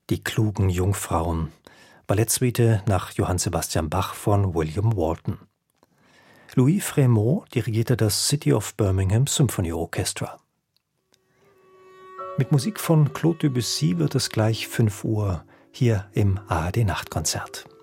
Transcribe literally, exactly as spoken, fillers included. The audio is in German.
Die klugen Jungfrauen. Ballettsuite nach Johann Sebastian Bach von William Walton. Louis Frémaux dirigierte das City of Birmingham Symphony Orchestra. Mit Musik von Claude Debussy wird es gleich fünf Uhr hier im A R D Nachtkonzert.